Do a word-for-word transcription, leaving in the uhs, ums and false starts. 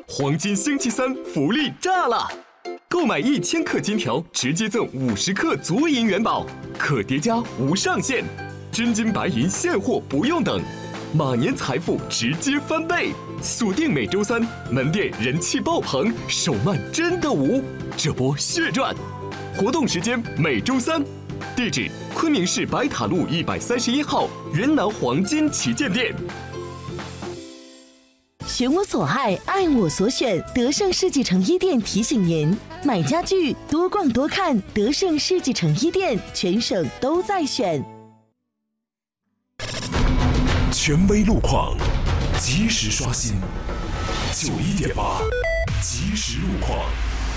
黄金星期三福利炸了！购买一千克金条，直接赠五十克足银元宝，可叠加无上限，真金白银现货不用等，马年财富直接翻倍！锁定每周三，门店人气爆棚，手慢真的无，这波血赚！活动时间每周三，地址昆明市白塔路一百三十一号云南黄金旗舰店。 选我所爱，爱我所选。德胜世纪城一店提醒您：买家具多逛多看，德胜世纪城一店，全省都在选。 权威路况，及时刷新。九一点八，及时路况。